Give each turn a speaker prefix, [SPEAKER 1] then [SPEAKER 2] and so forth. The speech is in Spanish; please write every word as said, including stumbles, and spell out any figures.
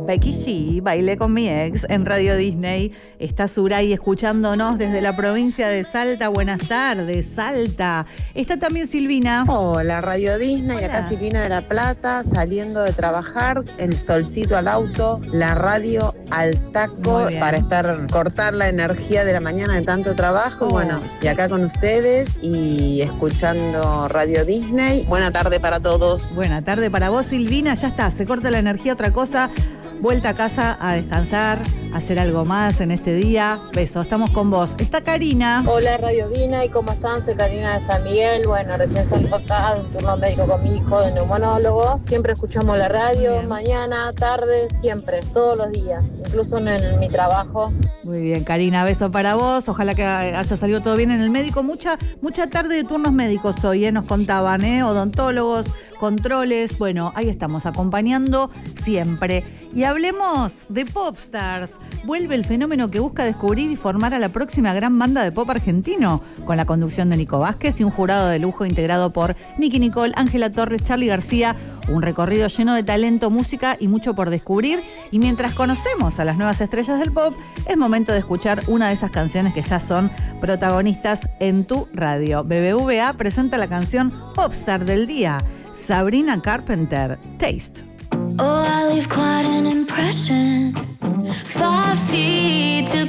[SPEAKER 1] Becky G, Bailé con mi ex en Radio Disney. Está Suray escuchándonos desde la provincia de Salta. Buenas tardes, Salta. Está también Silvina.
[SPEAKER 2] Hola, Radio Disney.
[SPEAKER 1] Hola.
[SPEAKER 2] Acá Silvina de La Plata, saliendo de trabajar, el solcito al auto, la radio al taco para estar cortar la energía de la mañana de tanto trabajo.
[SPEAKER 1] Oh,
[SPEAKER 2] bueno,
[SPEAKER 1] sí.
[SPEAKER 2] y acá con ustedes y escuchando Radio Disney. Buena tarde para todos.
[SPEAKER 1] Buena tarde para vos, Silvina. Ya está, se corta la energía, otra cosa. Vuelta a casa a descansar, a hacer algo más en este día. Beso, estamos con vos. Está Karina.
[SPEAKER 3] Hola Radio Disney, ¿cómo están? Soy Karina de San Miguel. Bueno, recién salí acá de un turno médico con mi hijo de neumonólogo. Siempre escuchamos la radio,
[SPEAKER 1] Bien.
[SPEAKER 3] mañana, tarde, siempre, todos los días, incluso en el- mi trabajo.
[SPEAKER 1] Muy bien, Karina, beso para vos. Ojalá que haya salido todo bien en el médico. Mucha, mucha tarde de turnos médicos hoy, ¿eh? Nos contaban, ¿eh? Odontólogos, controles. Bueno, ahí estamos acompañando siempre. Y hablemos de Popstars. Vuelve el fenómeno que busca descubrir y formar a la próxima gran banda de pop argentino, con la conducción de Nico Vázquez y un jurado de lujo integrado por Nicky Nicole, Ángela Torres, Charly García. Un recorrido lleno de talento, música y mucho por descubrir. Y mientras conocemos a las nuevas estrellas del pop, es momento de escuchar una de esas canciones que ya son protagonistas en tu radio. B B V A presenta la canción Popstar del día. Sabrina Carpenter, Taste.
[SPEAKER 4] Oh, I leave quite an impression. Five feet to